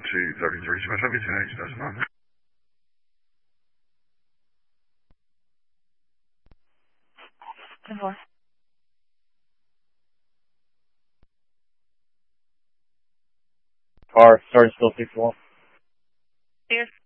33, você vai saber se é estacionado, né? Por favor. Car, start still 61. Clear.